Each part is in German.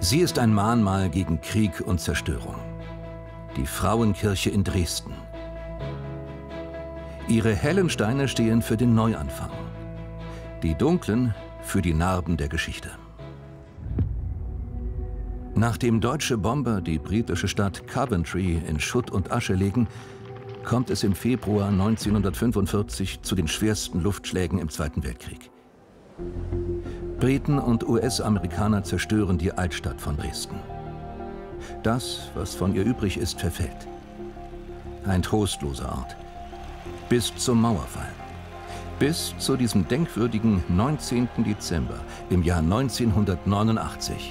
Sie ist ein Mahnmal gegen Krieg und Zerstörung. Die Frauenkirche in Dresden. Ihre hellen Steine stehen für den Neuanfang. Die dunklen für die Narben der Geschichte. Nachdem deutsche Bomber die britische Stadt Coventry in Schutt und Asche legen, kommt es im Februar 1945 zu den schwersten Luftschlägen im Zweiten Weltkrieg. Briten und US-Amerikaner zerstören die Altstadt von Dresden. Das, was von ihr übrig ist, verfällt. Ein trostloser Ort. Bis zum Mauerfall. Bis zu diesem denkwürdigen 19. Dezember im Jahr 1989.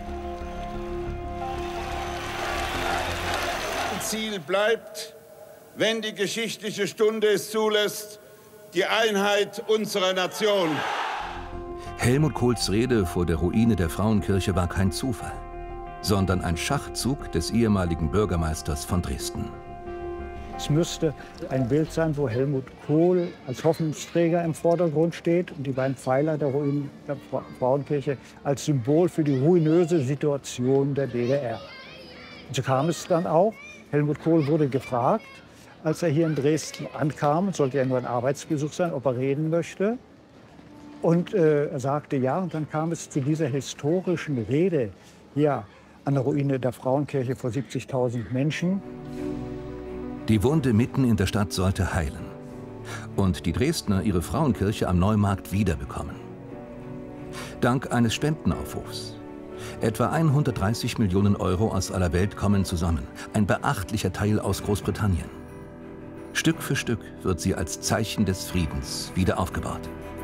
Ziel bleibt, wenn die geschichtliche Stunde es zulässt, die Einheit unserer Nation. Helmut Kohls Rede vor der Ruine der Frauenkirche war kein Zufall, sondern ein Schachzug des ehemaligen Bürgermeisters von Dresden. Es müsste ein Bild sein, wo Helmut Kohl als Hoffnungsträger im Vordergrund steht und die beiden Pfeiler der Ruinen der Frauenkirche als Symbol für die ruinöse Situation der DDR. Und so kam es dann auch. Helmut Kohl wurde gefragt, als er hier in Dresden ankam, sollte ja nur ein Arbeitsbesuch sein, ob er reden möchte. Und er sagte ja, und dann kam es zu dieser historischen Rede hier an der Ruine der Frauenkirche vor 70.000 Menschen. Die Wunde mitten in der Stadt sollte heilen und die Dresdner ihre Frauenkirche am Neumarkt wiederbekommen. Dank eines Spendenaufrufs. Etwa 130 Millionen Euro aus aller Welt kommen zusammen, ein beachtlicher Teil aus Großbritannien. Stück für Stück wird sie als Zeichen des Friedens wieder aufgebaut.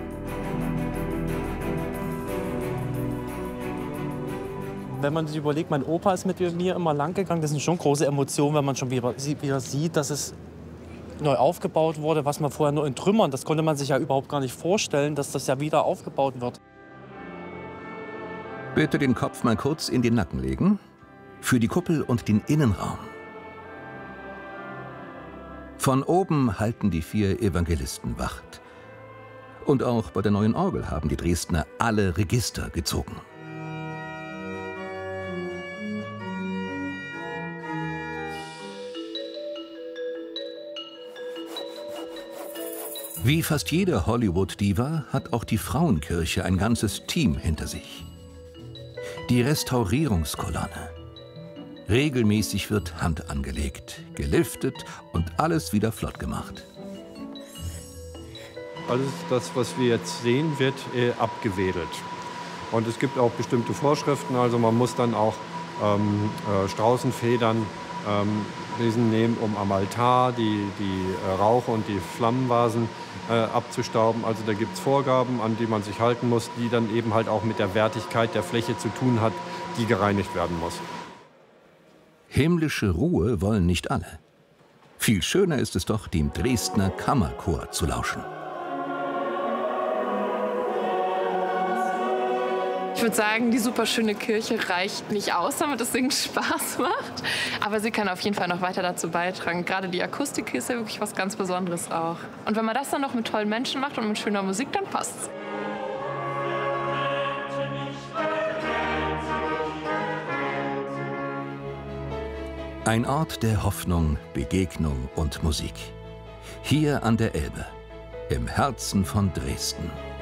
Wenn man sich überlegt, mein Opa ist mit mir immer lang gegangen, das sind schon große Emotionen, wenn man schon wieder sieht, dass es neu aufgebaut wurde, was man vorher nur in Trümmern, das konnte man sich ja überhaupt gar nicht vorstellen, dass das ja wieder aufgebaut wird. Bitte den Kopf mal kurz in den Nacken legen. Für die Kuppel und den Innenraum. Von oben halten die 4 Evangelisten Wacht. Und auch bei der neuen Orgel haben die Dresdner alle Register gezogen. Wie fast jede Hollywood-Diva hat auch die Frauenkirche ein ganzes Team hinter sich. Die Restaurierungskolonne. Regelmäßig wird Hand angelegt, geliftet und alles wieder flott gemacht. Alles das, was wir jetzt sehen, wird abgewedelt. Und es gibt auch bestimmte Vorschriften, also man muss dann auch Straußenfedern nehmen, um am Altar die Rauch- und die Flammenvasen abzustauben. Also da gibt es Vorgaben, an die man sich halten muss, die dann eben halt auch mit der Wertigkeit der Fläche zu tun hat, die gereinigt werden muss. Himmlische Ruhe wollen nicht alle. Viel schöner ist es doch, dem Dresdner Kammerchor zu lauschen. Ich würde sagen, die superschöne Kirche reicht nicht aus, damit das Singen Spaß macht. Aber sie kann auf jeden Fall noch weiter dazu beitragen. Gerade die Akustik ist ja wirklich was ganz Besonderes auch. Und wenn man das dann noch mit tollen Menschen macht und mit schöner Musik, dann passt's. Ein Ort der Hoffnung, Begegnung und Musik. Hier an der Elbe, im Herzen von Dresden.